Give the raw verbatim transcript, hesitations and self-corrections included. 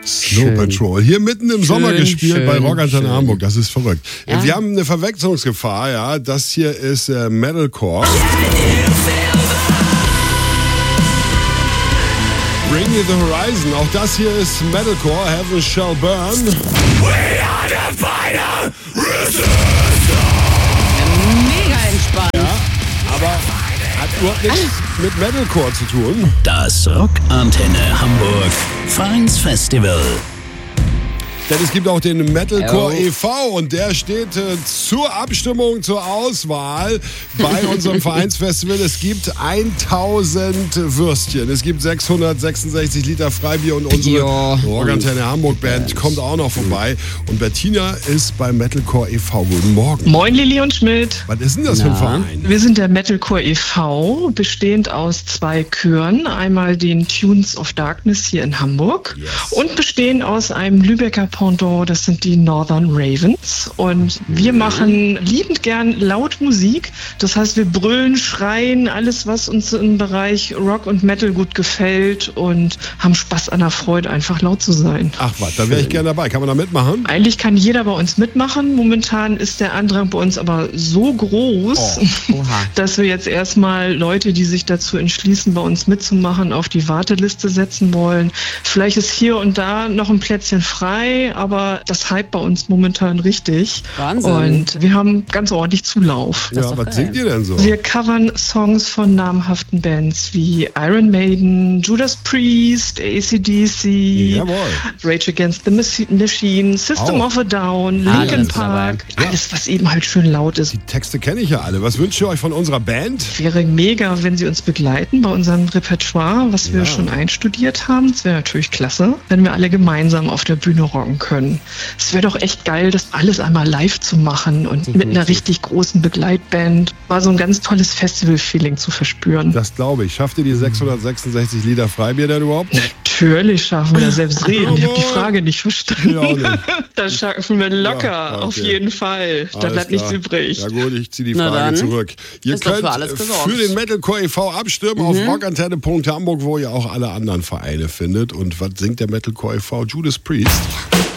Snow Schön. Patrol. Hier mitten im Schön, Sommer gespielt schön, bei Rockantenne schön. Hamburg. Das ist verrückt. Ja. Wir haben eine Verwechslungsgefahr, ja. Das hier ist äh, Metalcore. Bring Me the Horizon. Auch das hier ist Metalcore. Heaven Shall Burn. Mega entspannt. Ja, aber hat überhaupt nichts mit Metalcore zu tun. Das Rockantenne Hamburg Vereinsfestival. Denn es gibt auch den Metalcore Oh. e V und der steht äh, zur Abstimmung, zur Auswahl bei unserem Vereinsfestival. Es gibt tausend Würstchen, es gibt sechshundertsechsundsechzig Liter Freibier und unsere Ja. Rockantenne Hamburg Band kommt auch noch vorbei. Und Bettina ist beim Metalcore e V. Guten Morgen. Moin Lilly und Schmidt. Was ist denn das für ein Na? Verein? Wir sind der Metalcore e V, bestehend aus zwei Chören. Einmal den Tunes of Darkness hier in Hamburg Yes. und bestehen aus einem Lübecker Pendant, das sind die Northern Ravens. Und wir machen liebend gern laut Musik. Das heißt, wir brüllen, schreien, alles, was uns im Bereich Rock und Metal gut gefällt und haben Spaß an der Freude, einfach laut zu sein. Ach was, da wäre ich gerne dabei. Kann man da mitmachen? Eigentlich kann jeder bei uns mitmachen. Momentan ist der Andrang bei uns aber so groß, Oh. Oha. dass wir jetzt erstmal Leute, die sich dazu entschließen, bei uns mitzumachen, auf die Warteliste setzen wollen. Vielleicht ist hier und da noch ein Plätzchen frei, aber das hype bei uns momentan richtig. Wahnsinn. Und wir haben ganz ordentlich Zulauf. Ja, ist doch was geil. singt ihr denn so? Wir covern Songs von namhaften Bands wie Iron Maiden, Judas Priest, A C D C, Jawohl. Rage Against the Machi- Machine, System Auch. of a Down, Alles Linkin dabei. Park, alles, was eben halt schön laut ist. Die Texte kenne ich ja alle. Was wünscht ihr euch von unserer Band? Wäre mega, wenn Sie uns begleiten bei unserem Repertoire, was wir Ja. schon einstudiert haben. Das wäre natürlich klasse, wenn wir alle gemeinsam auf der Bühne rocken können. Es wäre doch echt geil, das alles einmal live zu machen und mit einer richtig großen Begleitband. War so ein ganz tolles Festival-Feeling zu verspüren. Das glaube ich. Schafft ihr die sechshundertsechsundsechzig Liter Freibier denn überhaupt? Natürlich schaffen wir das selbst reden. Ich habe die Frage nicht verstanden. Ja, auch nicht. Das schaffen wir locker, Ja, okay. auf jeden Fall. Da Alles bleibt nichts klar. übrig. Ja gut, ich ziehe die Na Frage dann. zurück. Ihr Ist doch für könnt alles gesorgt. für den Metalcore e V abstimmen auf rockantenne punkt hamburg, wo ihr auch alle anderen Vereine findet. Und was singt der Metalcore e V? Judas Priest.